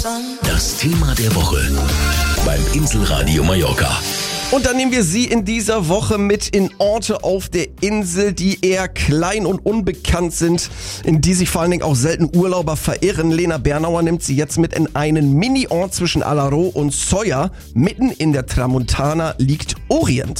Das Thema der Woche beim Inselradio Mallorca. Und dann nehmen wir Sie in dieser Woche mit in Orte auf der Insel, die eher klein und unbekannt sind, in die sich vor allen Dingen auch selten Urlauber verirren. Lena Bernauer nimmt Sie jetzt mit in einen Mini-Ort zwischen Alaró und Sóller. Mitten in der Tramontana liegt Orient.